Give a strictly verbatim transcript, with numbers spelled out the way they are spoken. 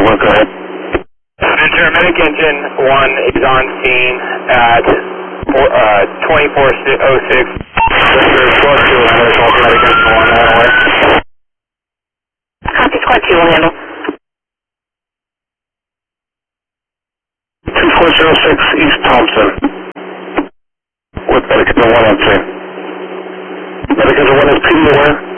one, go ahead. Paramedic engine one is on scene at uh, twenty-four oh six. Squad two will handle. Paramedic engine one, one away. Copy, Squad two will handle. two four zero six East Thompson. With medic engine one on scene. Medic engine one is P D aware.